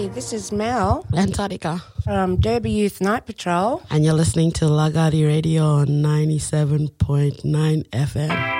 Hey, this is Mel. And Tadika. From Derby Youth Night Patrol. And you're listening to Lagadi Radio on 97.9 FM.